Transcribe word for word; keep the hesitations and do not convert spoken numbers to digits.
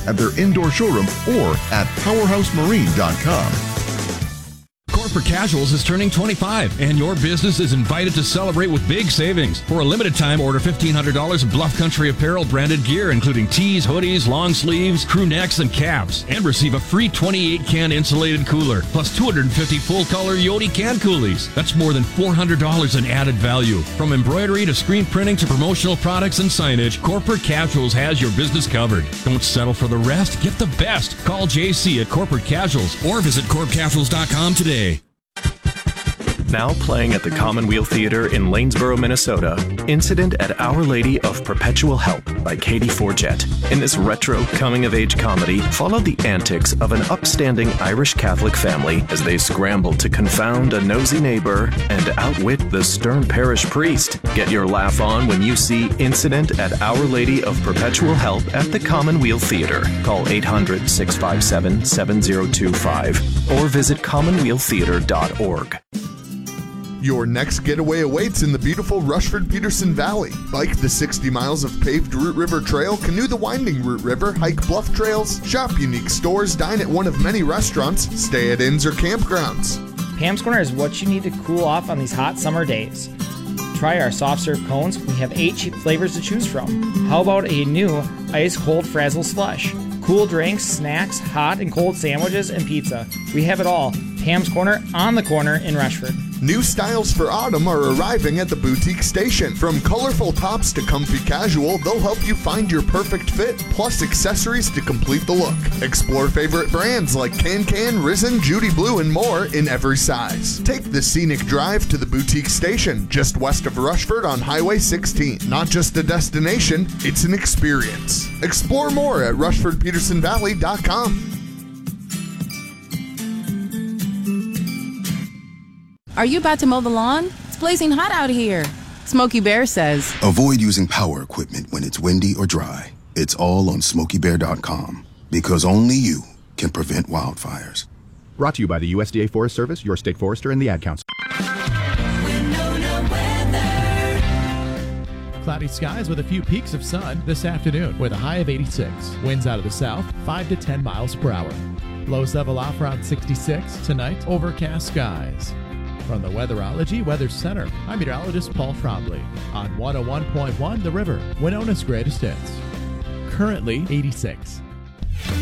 at their indoor showroom or at powerhouse marine dot com. Corporate Casuals is turning twenty-five, and your business is invited to celebrate with big savings. For a limited time, order fifteen hundred dollars of Bluff Country Apparel branded gear, including tees, hoodies, long sleeves, crew necks, and caps, and receive a free twenty-eight can insulated cooler, plus two hundred fifty full-color Yodi can coolies. That's more than four hundred dollars in added value. From embroidery to screen printing to promotional products and signage, Corporate Casuals has your business covered. Don't settle for the rest. Get the best. Call J C at Corporate Casuals or visit corp casuals dot com today. Now playing at the Commonweal Theater in Lanesboro, Minnesota, Incident at Our Lady of Perpetual Help by Katie Forget. In this retro coming-of-age comedy, follow the antics of an upstanding Irish Catholic family as they scramble to confound a nosy neighbor and outwit the stern parish priest. Get your laugh on when you see Incident at Our Lady of Perpetual Help at the Commonweal Theater. Call eight hundred, six five seven, seven zero two five or visit commonweal theater dot org. Your next getaway awaits in the beautiful Rushford-Peterson Valley. Bike the sixty miles of paved Root River Trail, canoe the winding Root River, hike bluff trails, shop unique stores, dine at one of many restaurants, stay at inns or campgrounds. Pam's Corner is what you need to cool off on these hot summer days. Try our soft serve cones. We have eight cheap flavors to choose from. How about a new ice cold Frazzle slush? Cool drinks, snacks, hot and cold sandwiches, and pizza. We have it all. Pam's Corner on the corner in Rushford. New styles for autumn are arriving at the Boutique Station. From colorful tops to comfy casual, they'll help you find your perfect fit, plus accessories to complete the look. Explore favorite brands like Can-Can, Risen, Judy Blue, and more in every size. Take the scenic drive to the Boutique Station, just west of Rushford on Highway sixteen. Not just a destination, it's an experience. Explore more at rushford peterson valley dot com. Are you about to mow the lawn? It's blazing hot out here. Smokey Bear says, avoid using power equipment when it's windy or dry. It's all on smokey bear dot com, because only you can prevent wildfires. Brought to you by the U S D A Forest Service, your state forester, and the Ad Council. Cloudy skies with a few peaks of sun this afternoon with a high of eighty-six. Winds out of the south, five to ten miles per hour. Lows level off around sixty-six. Tonight, overcast skies. From the Weatherology Weather Center, I'm meteorologist Paul Trombley on one oh one point one The River, Winona's greatest hits. Currently eighty-six.